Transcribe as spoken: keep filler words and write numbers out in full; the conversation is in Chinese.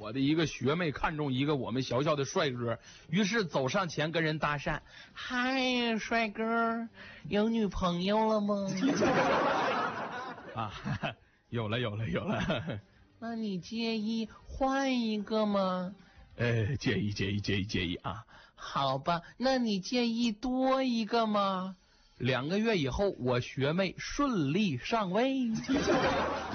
我的一个学妹看中一个我们学校的帅哥，于是走上前跟人搭讪：“嗨，帅哥，有女朋友了吗？”啊，有了，有了，有了。那你介意换一个吗？呃，介意，介意，介意，介意啊。好吧，那你介意多一个吗？两个月以后，我学妹顺利上位。